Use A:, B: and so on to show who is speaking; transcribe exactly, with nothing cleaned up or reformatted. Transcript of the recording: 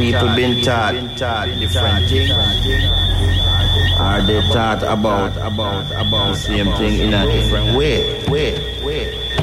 A: people been taught different things? Are they taught about about about the same thing in a different way? Way, way.